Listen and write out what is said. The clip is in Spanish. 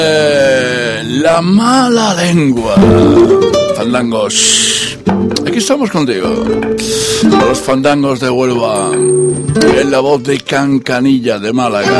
La mala lengua. Fandangos. Aquí estamos contigo. Los fandangos de Huelva. En la voz de Cancanilla de Málaga.